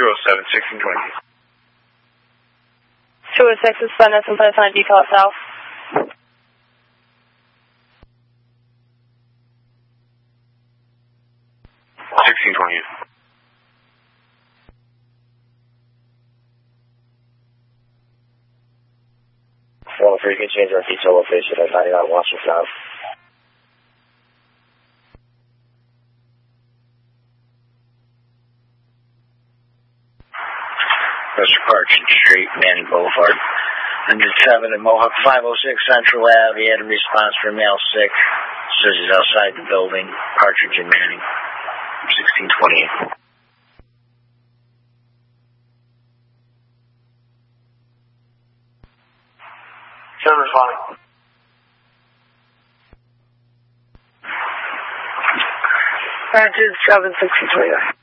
207, 1620. 206 is Sun S and Planet Sign Default South. 1620. Well, if you can change our detail location at 99 Washington South. Western Park Street, Manning Boulevard. 107 at Mohawk 506 Central Ave. He had a response for male sick. Says he's outside the building. Partridge and Manning. 1628. Seven responding. Partridge 7, 1629.